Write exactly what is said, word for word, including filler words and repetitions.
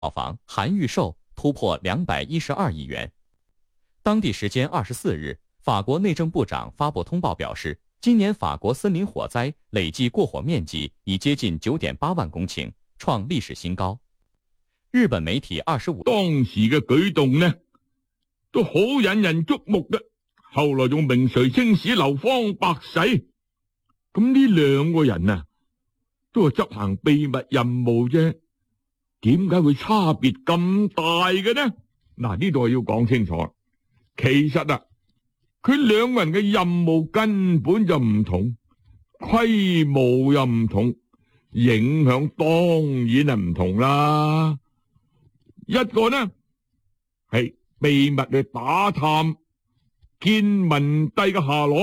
房韩预售突破两百一十二亿元。当地时间二十四日，法国内政部长发布通报表示，今年法国森林火灾累计过火面积已接近 九點八萬公頃，創歷史新高。日本媒體二十五當時嘅舉動呢，都好引人矚目嘅。後來仲名垂青史流芳百世。咁呢兩個人啊，都係執行秘密任務啫，點解會差別咁大嘅呢？嗱，呢度要講清楚。其實啊，佢兩個人嘅任務根本就唔同，規模又唔同，影響當然係唔同啦。一個呢係秘密去打探建文帝嘅下落。